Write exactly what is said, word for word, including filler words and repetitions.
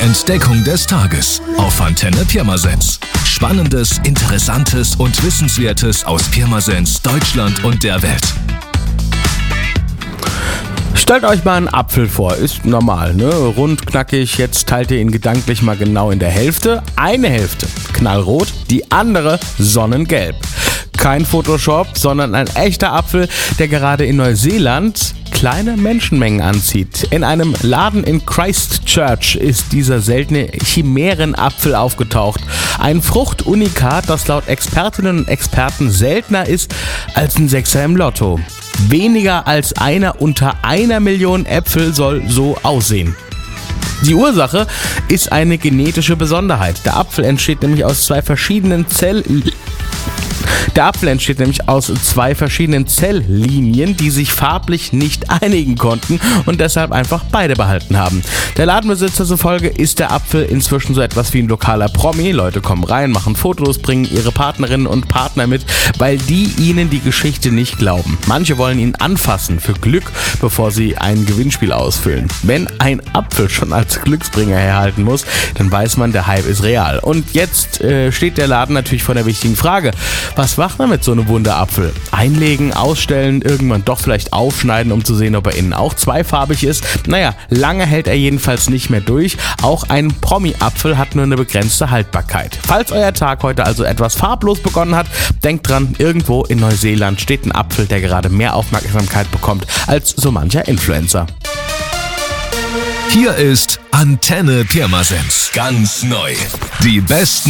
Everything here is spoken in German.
Entdeckung des Tages auf Antenne Pirmasens. Spannendes, Interessantes und Wissenswertes aus Pirmasens, Deutschland und der Welt. Stellt euch mal einen Apfel vor, ist normal, ne? Rund, knackig, jetzt teilt ihr ihn gedanklich mal genau in der Hälfte. Eine Hälfte knallrot, die andere sonnengelb. Kein Photoshop, sondern ein echter Apfel, der gerade in Neuseeland kleine Menschenmengen anzieht. In einem Laden in Christchurch ist dieser seltene Chimärenapfel aufgetaucht. Ein Fruchtunikat, das laut Expertinnen und Experten seltener ist als ein Sechser im Lotto. Weniger als einer unter einer Million Äpfel soll so aussehen. Die Ursache ist eine genetische Besonderheit. Der Apfel entsteht nämlich aus zwei verschiedenen Zell... Der Apfel entsteht nämlich aus zwei verschiedenen Zelllinien, die sich farblich nicht einigen konnten und deshalb einfach beide behalten haben. Der Ladenbesitzer zufolge ist der Apfel inzwischen so etwas wie ein lokaler Promi. Leute kommen rein, machen Fotos, bringen ihre Partnerinnen und Partner mit, weil die ihnen die Geschichte nicht glauben. Manche wollen ihn anfassen für Glück, bevor sie ein Gewinnspiel ausfüllen. Wenn ein Apfel schon als Glücksbringer herhalten muss, dann weiß man, der Hype ist real. Und jetzt äh, steht der Laden natürlich vor der wichtigen Frage: Was macht man mit so einem Wunderapfel? Einlegen, ausstellen, irgendwann doch vielleicht aufschneiden, um zu sehen, ob er innen auch zweifarbig ist? Naja, lange hält er jedenfalls nicht mehr durch. Auch ein Promi-Apfel hat nur eine begrenzte Haltbarkeit. Falls euer Tag heute also etwas farblos begonnen hat, denkt dran, irgendwo in Neuseeland steht ein Apfel, der gerade mehr Aufmerksamkeit bekommt als so mancher Influencer. Hier ist Antenne Pirmasens. Ganz neu. Die besten